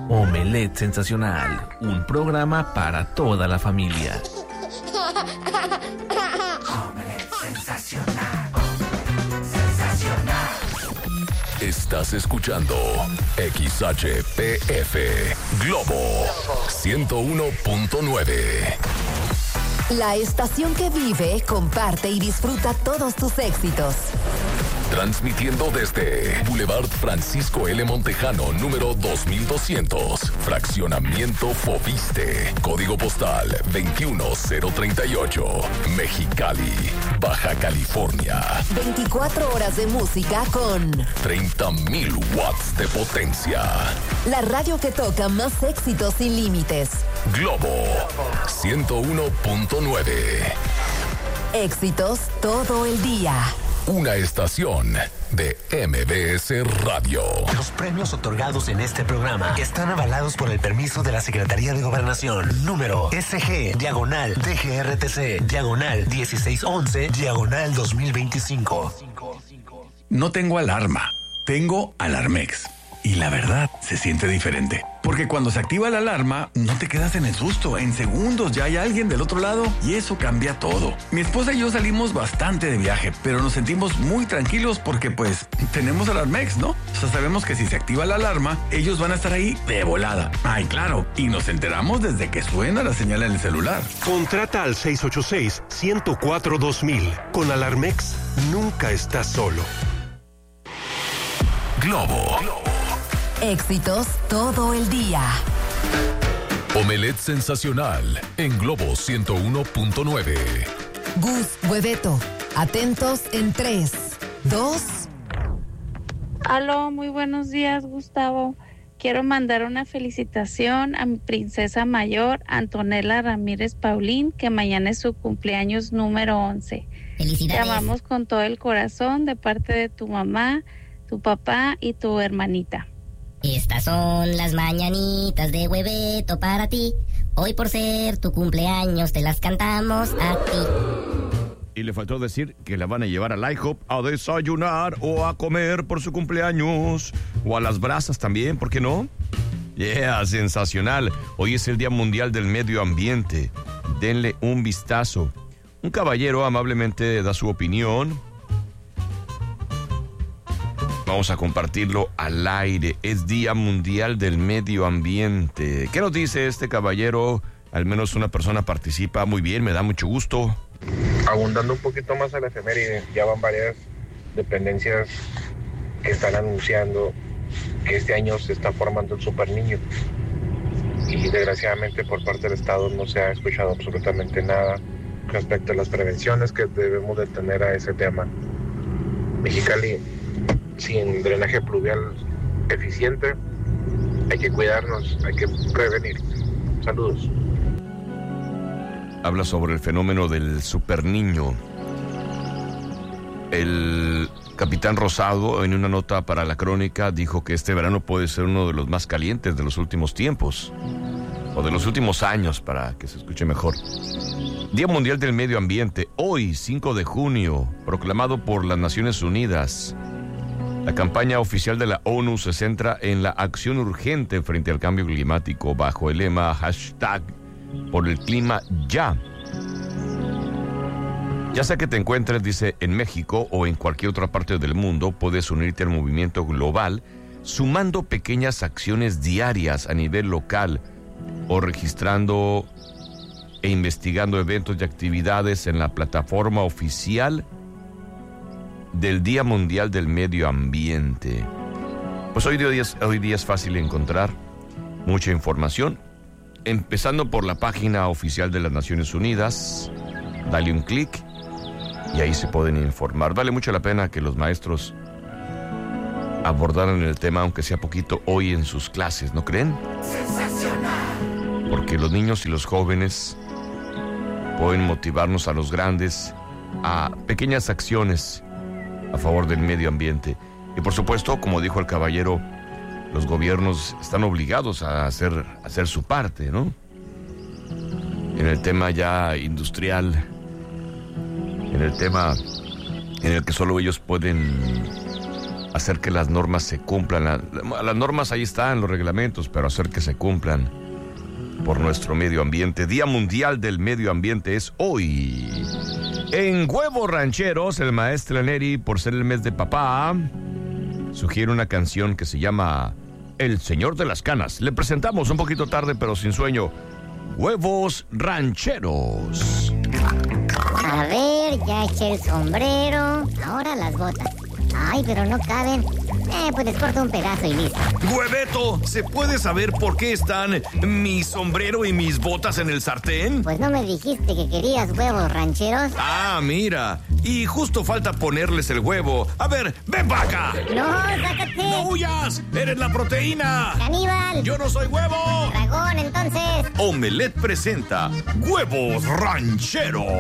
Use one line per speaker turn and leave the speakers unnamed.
Omelette Sensacional, un programa para toda la familia.
Omelette Sensacional. Sensacional.
Estás escuchando XHPF Globo 101.9.
La estación que vive, comparte y disfruta todos tus éxitos.
Transmitiendo desde Boulevard Francisco L. Montejano, número 2200, Fraccionamiento Fobiste, Código Postal 21038, Mexicali, Baja California.
24 horas de música con
30,000 watts de potencia.
La radio que toca más éxitos sin límites.
Globo 101.9.
Éxitos todo el día.
Una estación de MBS Radio.
Los premios otorgados en este programa están avalados por el permiso de la Secretaría de Gobernación. Número SG/DGRTC/1611/2025.
No tengo alarma, tengo Alarmex. Y la verdad, se siente diferente. Porque cuando se activa la alarma, no te quedas en el susto. En segundos ya hay alguien del otro lado y eso cambia todo. Mi esposa y yo salimos bastante de viaje, pero nos sentimos muy tranquilos porque pues tenemos Alarmex, ¿no? O sea, sabemos que si se activa la alarma, ellos van a estar ahí de volada. Ay, claro. Y nos enteramos desde que suena la señal en el celular.
Contrata al 686-104-2000. Con Alarmex, nunca estás solo.
Globo.
Éxitos todo el día.
Omelette Sensacional en Globo 101.9.
Gus, Hueveto, atentos en 3, 2.
Aló, muy buenos días, Gustavo. Quiero mandar una felicitación a mi princesa mayor, Antonella Ramírez Paulín, que mañana es su cumpleaños número 11.
Felicidades.
Te amamos con todo el corazón de parte de tu mamá, tu papá y tu hermanita.
Estas son las mañanitas de Hueveto para ti. Hoy por ser tu cumpleaños te las cantamos a ti.
Y le faltó decir que la van a llevar al IHOP a desayunar o a comer por su cumpleaños. O a las brasas también, ¿por qué no? Yeah, sensacional. Hoy es el Día Mundial del Medio Ambiente. Denle un vistazo. Un caballero amablemente da su opinión. Vamos a compartirlo al aire. Es Día Mundial del Medio Ambiente. ¿Qué nos dice este caballero? Al menos una persona participa. Muy bien, me da mucho gusto.
Abundando un poquito más a la efeméride, ya van varias dependencias que están anunciando que este año se está formando el Super Niño. Y desgraciadamente por parte del Estado no se ha escuchado absolutamente nada respecto a las prevenciones que debemos de tener a ese tema. Mexicali, sin drenaje pluvial eficiente, hay que cuidarnos, hay que prevenir. Saludos.
Habla sobre el fenómeno del superniño. El capitán Rosado, en una nota para la Crónica, dijo que este verano puede ser uno de los más calientes de los últimos tiempos, o de los últimos años, para que se escuche mejor. Día Mundial del Medio Ambiente, hoy, 5 de junio, proclamado por las Naciones Unidas. La campaña oficial de la ONU se centra en la acción urgente frente al cambio climático bajo el lema hashtag por el clima ya. Ya sea que te encuentres, dice, en México o en cualquier otra parte del mundo, puedes unirte al movimiento global sumando pequeñas acciones diarias a nivel local o registrando e investigando eventos y actividades en la plataforma oficial del Día Mundial del Medio Ambiente. Pues hoy día es fácil encontrar mucha información, empezando por la página oficial de las Naciones Unidas. Dale un clic y ahí se pueden informar. Vale mucho la pena que los maestros abordaran el tema, aunque sea poquito, hoy en sus clases, ¿no creen?
Sensacional.
Porque los niños y los jóvenes pueden motivarnos a los grandes a pequeñas acciones a favor del medio ambiente. Y por supuesto, como dijo el caballero, los gobiernos están obligados a hacer su parte, ¿no? En el tema ya industrial, en el tema en el que solo ellos pueden hacer que las normas se cumplan. Las normas ahí están, los reglamentos, pero hacer que se cumplan por nuestro medio ambiente. Día Mundial del Medio Ambiente es hoy. En Huevos Rancheros, el maestro Neri, por ser el mes de papá, sugiere una canción que se llama El Señor de las Canas. Le presentamos un poquito tarde, pero sin sueño, Huevos Rancheros.
A ver, ya eché el sombrero, ahora las botas. Ay, pero no caben. Pues les corto un pedazo y listo.
Hueveto, ¿se puede saber por qué están mi sombrero y mis botas en el sartén?
Pues no me dijiste que querías huevos rancheros.
Ah, mira. Y justo falta ponerles el huevo. A ver, ven para acá.
No, sácate.
¡No huyas! ¡Eres la proteína!
¡Caníbal!
¡Yo no soy huevo!
¡Dragón, entonces!
Omelette presenta Huevos Rancheros.